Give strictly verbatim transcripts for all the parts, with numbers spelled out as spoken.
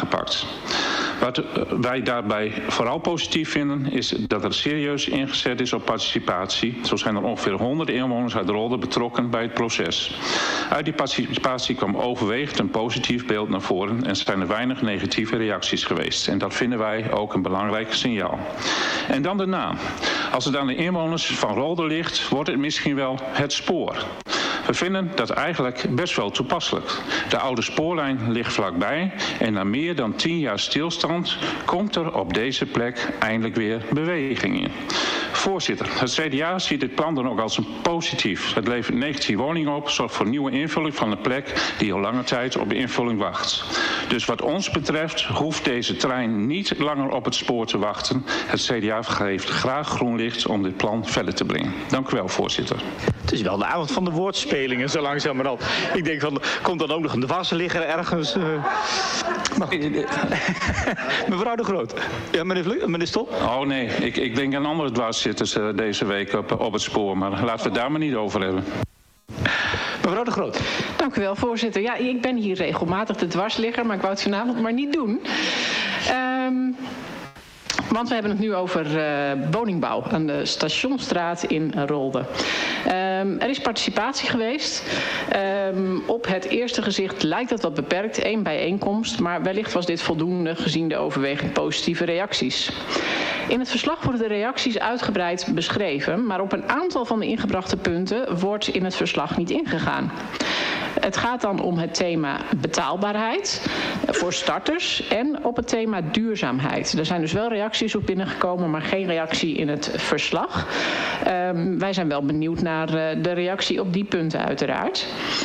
aangepakt. Wat wij daarbij vooral positief vinden is dat er serieus ingezet is op participatie. Zo zijn er ongeveer honderd inwoners uit Rolde betrokken bij het proces. Uit die participatie kwam overwegend een positief beeld naar voren en zijn er weinig negatieve reacties geweest. En dat vinden wij ook een belangrijk signaal. En dan de naam. Als het aan de inwoners van Rolde ligt, wordt het misschien wel het spoor. We vinden dat eigenlijk best wel toepasselijk. De oude spoorlijn ligt vlakbij en na meer dan tien jaar stilstand komt er op deze plek eindelijk weer beweging in. Voorzitter, het C D A ziet dit plan dan ook als een positief. Het levert negentien woningen op, zorgt voor nieuwe invulling van een plek die al lange tijd op invulling wacht. Dus wat ons betreft hoeft deze trein niet langer op het spoor te wachten. Het C D A geeft graag groen licht om dit plan verder te brengen. Dank u wel, voorzitter. Het is wel de avond van de woordspelingen, zo langzamerhand. Ik denk van, komt dan ook nog een dwarsligger ergens? Uh... Maar mevrouw De Groot. Ja, meneer, Vlu meneer Stol? Oh nee, ik, ik denk aan andere dwarszitters uh, deze week op, op het spoor. Maar laten we het daar maar niet over hebben. Mevrouw De Groot. Dank u wel, voorzitter. Ja, ik ben hier regelmatig de dwarsligger, maar ik wou het vanavond maar niet doen. Um... Want we hebben het nu over uh, woningbouw aan de Stationsstraat in Rolde. Um, er is participatie geweest. Um, op het eerste gezicht lijkt dat wat beperkt, één bijeenkomst. Maar wellicht was dit voldoende gezien de overwegend positieve reacties. In het verslag worden de reacties uitgebreid beschreven, maar op een aantal van de ingebrachte punten wordt in het verslag niet ingegaan. Het gaat dan om het thema betaalbaarheid voor starters en op het thema duurzaamheid. Er zijn dus wel reacties op binnengekomen, maar geen reactie in het verslag. Um, wij zijn wel benieuwd naar uh, de reactie op die punten uiteraard.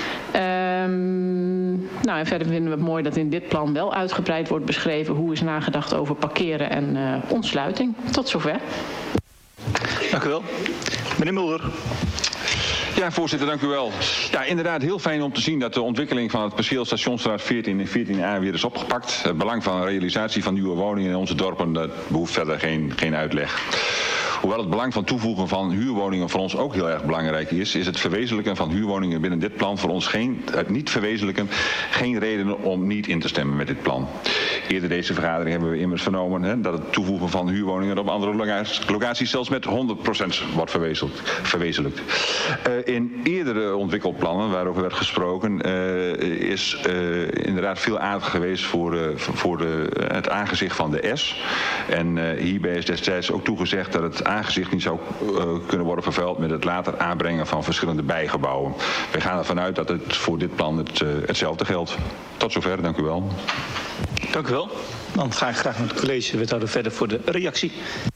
Um, nou, en verder vinden we het mooi dat in dit plan wel uitgebreid wordt beschreven hoe is nagedacht over parkeren en uh, ontsluiting. Tot zover. Dank u wel. Meneer Mulder. Ja, voorzitter, dank u wel. Ja, inderdaad heel fijn om te zien dat de ontwikkeling van het perceel Stationsstraat veertien en veertien A weer is opgepakt. Het belang van de realisatie van nieuwe woningen in onze dorpen, dat behoeft verder geen, geen uitleg. Hoewel het belang van toevoegen van huurwoningen voor ons ook heel erg belangrijk is, is het verwezenlijken van huurwoningen binnen dit plan voor ons geen, het niet verwezenlijken geen reden om niet in te stemmen met dit plan. Eerder deze vergadering hebben we immers vernomen hè, dat het toevoegen van huurwoningen op andere locaties zelfs met honderd procent wordt verwezenlijkt. Uh, in eerdere ontwikkelplannen waarover werd gesproken uh, is uh, inderdaad veel aandacht geweest voor, uh, voor de, uh, het aangezicht van de S. En uh, hierbij is destijds ook toegezegd dat het aangezicht niet zou uh, kunnen worden vervuild met het later aanbrengen van verschillende bijgebouwen. Wij gaan ervan uit dat het voor dit plan het, uh, hetzelfde geldt. Tot zover, dank u wel. Dank u wel. Dan ga ik graag met het college wethouder verder voor de reactie.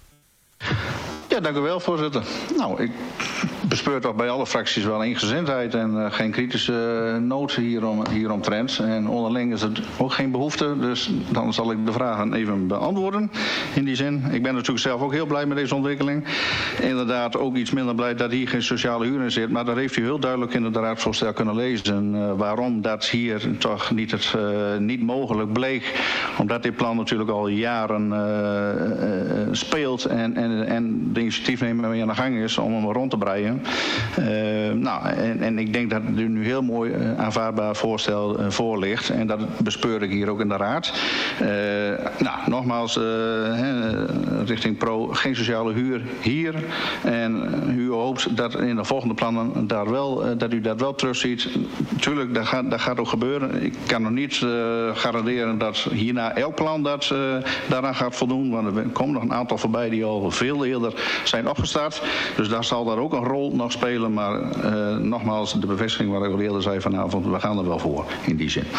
Ja, dank u wel, voorzitter. Nou, ik bespeur toch bij alle fracties wel eensgezindheid en uh, geen kritische uh, nood hierom, hieromtrent. En onderling is er ook geen behoefte, dus dan zal ik de vragen even beantwoorden. In die zin, ik ben natuurlijk zelf ook heel blij met deze ontwikkeling. Inderdaad ook iets minder blij dat hier geen sociale huur in zit, maar dat heeft u heel duidelijk in het raadsvoorstel kunnen lezen. Uh, waarom dat hier toch niet, het, uh, niet mogelijk bleek, omdat dit plan natuurlijk al jaren uh, uh, speelt en, en, en de initiatiefnemer mee aan de gang is om hem rond te breien. Uh, nou, en, en ik denk dat er nu heel mooi uh, aanvaardbaar voorstel uh, voor ligt. En dat bespeur ik hier ook in de raad. Uh, nou, nogmaals, uh, he, richting pro, geen sociale huur hier. En u hoopt dat in de volgende plannen daar wel, uh, dat u dat wel terugziet. Tuurlijk, dat gaat, dat gaat ook gebeuren. Ik kan nog niet uh, garanderen dat hierna elk plan dat, uh, daaraan gaat voldoen. Want er komen nog een aantal voorbij die al veel eerder zijn opgestart. Dus daar zal daar ook een rol nog spelen. Maar uh, nogmaals, de bevestiging wat ik al eerder zei vanavond, we gaan er wel voor in die zin.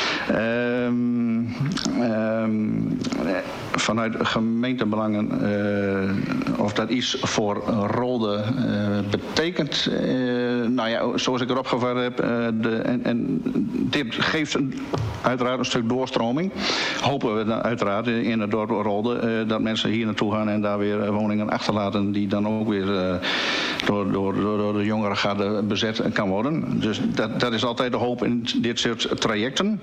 Um, um, vanuit gemeentebelangen, uh, of dat iets voor Rolde uh, betekent. Uh, nou ja, zoals ik erop gevat heb, uh, de, en, en dit geeft een, uiteraard een stuk doorstroming. Hopen we dan uiteraard in het dorp Rolde uh, dat mensen hier naartoe gaan en daar weer woningen achterlaten die dan ook weer uh, door, door, door de jongeren gaat bezet kan worden. Dus dat, dat is altijd de hoop in dit soort trajecten.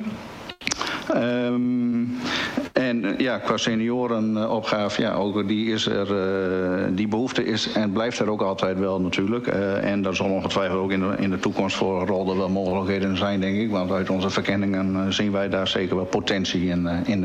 Um, en ja, qua seniorenopgave, ja, ook die is er, uh, die behoefte is en blijft er ook altijd wel natuurlijk. Uh, en daar zullen ongetwijfeld ook in de, in de toekomst voor Rolde wel mogelijkheden zijn, denk ik. Want uit onze verkenningen uh, zien wij daar zeker wel potentie in. Uh, in